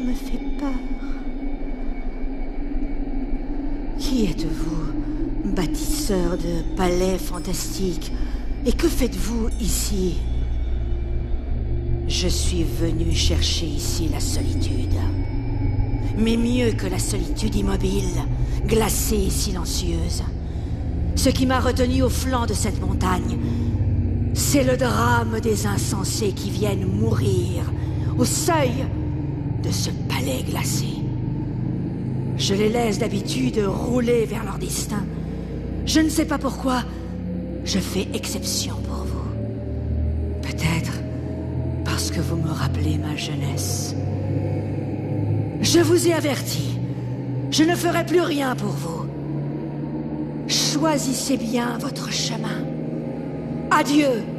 me fait peur. Qui êtes-vous, bâtisseur de palais fantastiques? Et que faites-vous ici? Je suis venu chercher ici la solitude. Mais mieux que la solitude immobile, glacée et silencieuse. Ce qui m'a retenu au flanc de cette montagne, c'est le drame des insensés qui viennent mourir au seuil de ce palais glacé. Je les laisse d'habitude rouler vers leur destin. Je ne sais pas pourquoi, je fais exception pour vous. Peut-être parce que vous me rappelez ma jeunesse. Je vous ai averti, je ne ferai plus rien pour vous. Choisissez bien votre chemin. Adieu!